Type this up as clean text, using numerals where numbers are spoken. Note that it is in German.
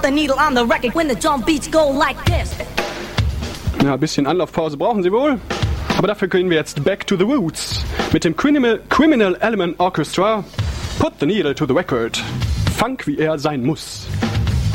Put the needle on the record when the drum beats go like this. Ja, ein bisschen Anlaufpause brauchen Sie wohl. Aber dafür gehen wir jetzt back to the roots. Mit dem Criminal Element Orchestra. Put the needle to the record. Funk, wie er sein muss.